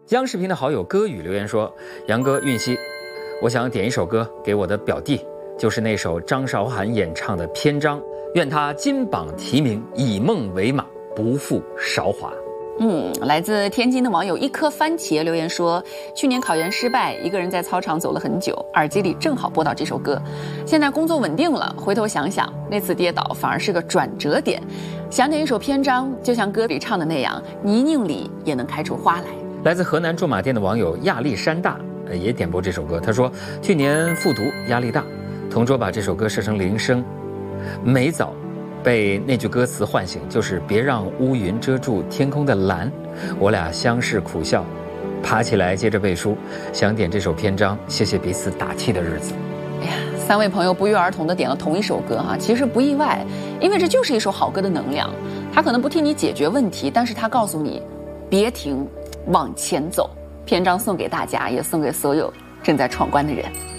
央视频的好友歌语留言说：“杨哥、韵熙，我想点一首歌给我的表弟，就是那首张韶涵演唱的《篇章》，愿他金榜题名，以梦为马，不负韶华。” 来自天津的网友一颗番茄留言说，去年考研失败，一个人在操场走了很久，耳机里正好播到这首歌。现在工作稳定了，回头想想，那次跌倒反而是个转折点。想点一首篇章，就像歌里唱的那样，泥泞里也能开出花来。 来自河南驻马店的网友亚历山大也点播这首歌，他说去年复读压力大，同桌把这首歌设成铃声，每早被那句歌词唤醒，就是别让乌云遮住天空的蓝。我俩相视苦笑，爬起来接着背书，想点这首篇章，谢谢彼此打气的日子。 哎呀，3位朋友不约而同地点了同一首歌哈，其实不意外，因为这就是一首好歌的能量。它可能不替你解决问题，但是它告诉你别停，往前走。篇章送给大家，也送给所有正在闯关的人。